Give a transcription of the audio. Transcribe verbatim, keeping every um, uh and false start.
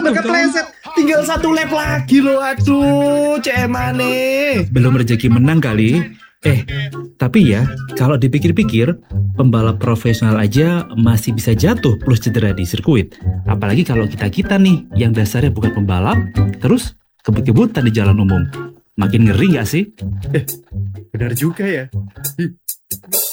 bener kepleset. Tinggal satu lap lagi loh. Aduh, C M aneh. Belum rezeki menang kali. Eh, tapi ya, kalau dipikir-pikir, pembalap profesional aja masih bisa jatuh plus cedera di sirkuit. Apalagi kalau kita-kita nih, yang dasarnya bukan pembalap, terus kebut-kebutan di jalan umum. Makin ngeri gak sih? Eh, benar juga ya.